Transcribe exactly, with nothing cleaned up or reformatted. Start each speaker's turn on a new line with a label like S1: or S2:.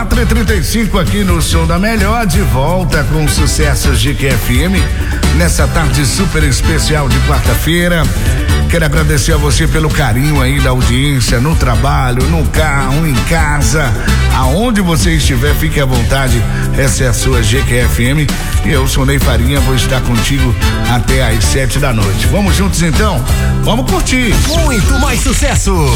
S1: quatro e trinta e cinco aqui no Som da Melhor, de volta com sucessos de G Q F M nessa tarde super especial de quarta-feira. Quero agradecer a você pelo carinho aí da audiência, no trabalho, no carro, em casa, aonde você estiver, fique à vontade. Essa é a sua G Q F M e eu sou Ney Farinha, vou estar contigo até às sete da noite. Vamos juntos então? Vamos curtir!
S2: Muito mais sucesso!